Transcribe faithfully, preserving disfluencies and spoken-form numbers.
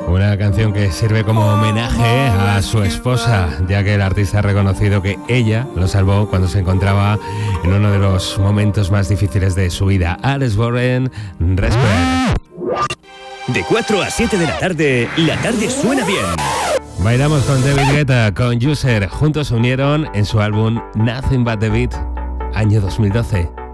Una canción que sirve como homenaje a su esposa, ya que el artista ha reconocido que ella lo salvó cuando se encontraba en uno de los momentos más difíciles de su vida. Alex Warren, Respect. De cuatro a siete de la tarde, la tarde suena bien. Bailamos con David Guetta, con User. Juntos se unieron en su álbum Nothing But The Beat, año dos mil doce.